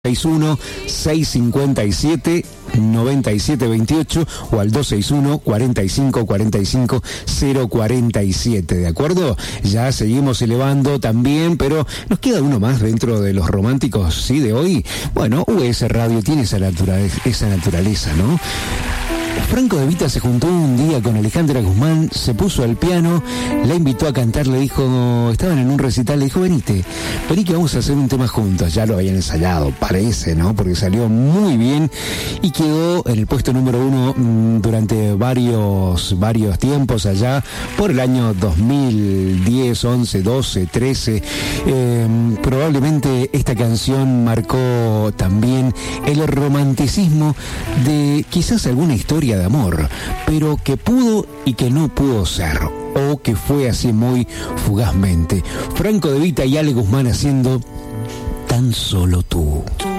261-657-9728 o al 261-4545-047, ¿de acuerdo? Ya seguimos elevando también, pero nos queda uno más dentro de los románticos, ¿sí? De hoy. Bueno, US Radio tiene esa naturaleza, ¿no? Franco De Vita se juntó un día con Alejandra Guzmán, se puso al piano, la invitó a cantar, le dijo, estaban en un recital, le dijo, vení que vamos a hacer un tema juntos. Ya lo habían ensayado, parece, ¿no? Porque salió muy bien y quedó en el puesto número 1 durante varios tiempos allá, por el año 2010, 11, 12, 13. Probablemente esta canción marcó también el romanticismo de quizás alguna historia de amor, pero que pudo y que no pudo ser, o que fue así muy fugazmente. Franco De Vita y Ale Guzmán haciendo Tan Solo Tú.